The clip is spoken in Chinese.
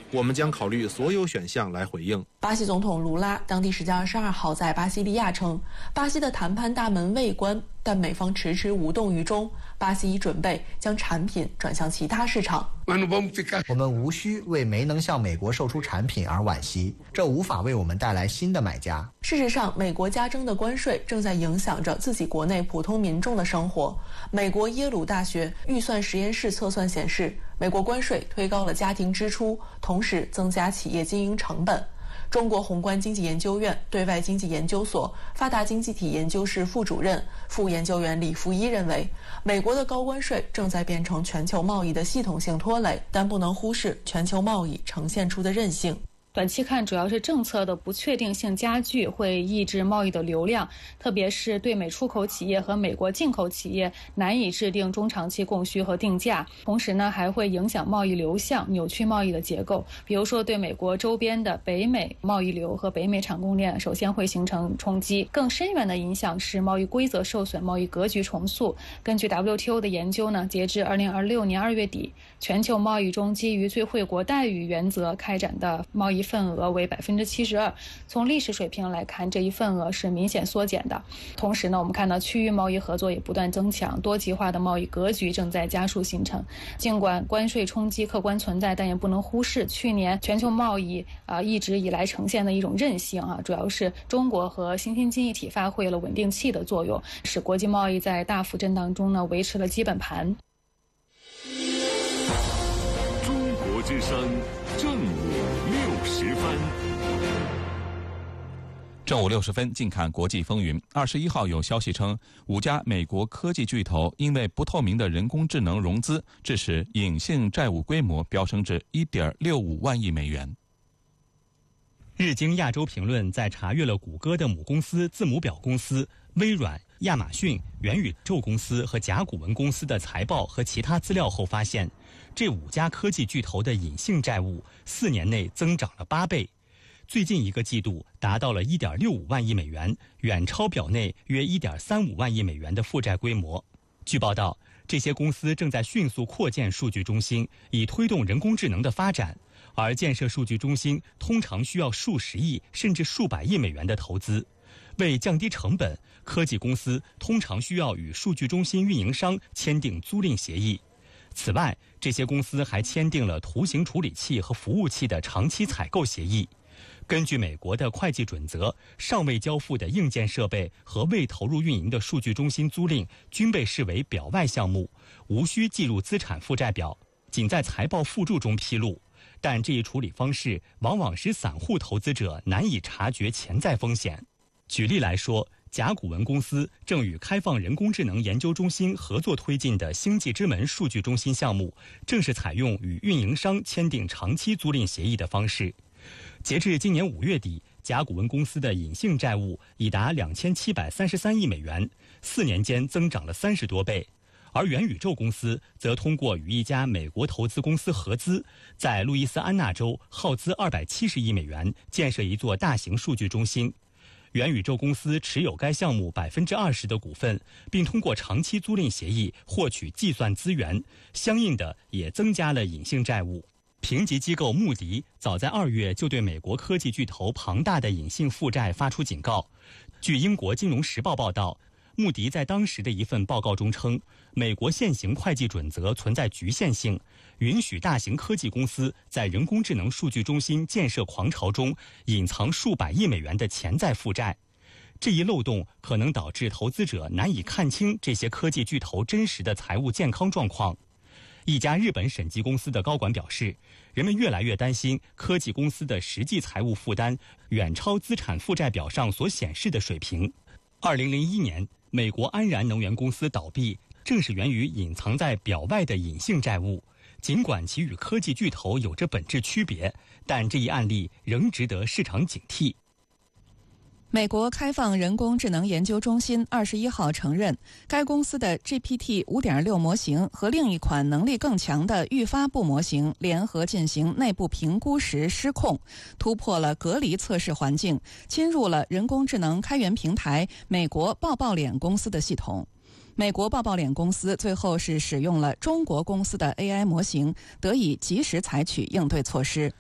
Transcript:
我们将考虑所有选项来回应。 巴西总统卢拉当地时间22号在巴西利亚称，巴西的谈判大门未关，但美方迟迟无动于衷。巴西已准备将产品转向其他市场。 我们无需为没能向美国售出产品而惋惜，这无法为我们带来新的买家。 事实上，美国加征的关税正在影响着自己国内普通民众的生活。美国耶鲁大学预算实验室测算显示，美国关税推高了家庭支出，同时增加企业经营成本。中国宏观经济研究院对外经济研究所发达经济体研究室副主任、副研究员李福一认为，美国的高关税正在变成全球贸易的系统性拖累，但不能忽视全球贸易呈现出的韧性。 短期看，主要是政策的不确定性加剧，会抑制贸易的流量，特别是对美出口企业和美国进口企业难以制定中长期供需和定价。同时呢，还会影响贸易流向，扭曲贸易的结构。比如说，对美国周边的北美贸易流和北美产供链，首先会形成冲击。更深远的影响是贸易规则受损，贸易格局重塑。根据 WTO 的研究呢，截至2026年2月底，全球贸易中基于最惠国待遇原则开展的贸易份额为72%，从历史水平来看，这一份额是明显缩减的。同时呢，我们看到区域贸易合作也不断增强，多极化的贸易格局正在加速形成。尽管关税冲击客观存在，但也不能忽视去年全球贸易一直以来呈现的一种韧性主要是中国和新兴经济体发挥了稳定器的作用，使国际贸易在大幅震荡中呢维持了基本盘。 中国之声正午60分， 正午60分，近看国际风云。21号有消息称，5家美国科技巨头因为不透明的人工智能融资，致使隐性债务规模飙升至 1.65 万亿美元。 日经亚洲评论在查阅了谷歌的母公司字母表公司、微软、亚马逊、元宇宙公司和甲骨文公司的财报和其他资料后发现，这5家科技巨头的隐性债务4年内增长了8倍，最近1个季度达到了 1.65 万亿美元，远超表内约 1.35 万亿美元的负债规模。据报道，这些公司正在迅速扩建数据中心，以推动人工智能的发展，而建设数据中心通常需要数十亿甚至数百亿美元的投资。为降低成本，科技公司通常需要与数据中心运营商签订租赁协议。此外，这些公司还签订了图形处理器和服务器的长期采购协议。根据美国的会计准则，尚未交付的硬件设备和未投入运营的数据中心租赁均被视为表外项目，无需计入资产负债表，仅在财报附注中披露。但这一处理方式往往使散户投资者难以察觉潜在风险。举例来说，甲骨文公司正与开放人工智能研究中心合作推进的星际之门数据中心项目，正是采用与运营商签订长期租赁协议的方式。截至今年5月底，甲骨文公司的隐性债务已达2733亿美元，4年间增长了30多倍。而元宇宙公司则通过与一家美国投资公司合资，在路易斯安那州耗资270亿美元建设一座大型数据中心。元宇宙公司持有该项目20%的股份，并通过长期租赁协议获取计算资源，相应的也增加了隐性债务。评级机构穆迪早在2月就对美国科技巨头庞大的隐性负债发出警告。据英国金融时报报道，穆迪在当时的一份报告中称，美国现行会计准则存在局限性，允许大型科技公司在人工智能数据中心建设狂潮中隐藏数百亿美元的潜在负债。这一漏洞可能导致投资者难以看清这些科技巨头真实的财务健康状况。一家日本审计公司的高管表示，人们越来越担心科技公司的实际财务负担远超资产负债表上所显示的水平。2001年，美国安然能源公司倒闭，正是源于隐藏在表外的隐性债务。尽管其与科技巨头有着本质区别，但这一案例仍值得市场警惕。 美国开放人工智能研究中心21号承认，该公司的 GPT 5.6 模型和另一款能力更强的预发布模型联合进行内部评估时失控，突破了隔离测试环境，侵入了人工智能开源平台美国抱抱脸公司的系统。美国抱抱脸公司最后是使用了中国公司的 AI 模型，得以及时采取应对措施。